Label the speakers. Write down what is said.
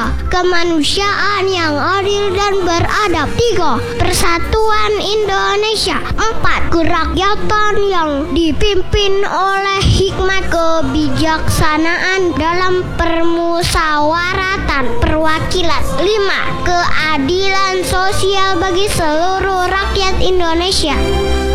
Speaker 1: 2. Kemanusiaan yang adil dan beradab. 3. Persatuan Indonesia. 4. Kerakyatan yang dipimpin oleh hikmat kebijaksanaan dalam permusyawaratan perwakilan. 5. Keadilan sosial bagi seluruh rakyat Indonesia.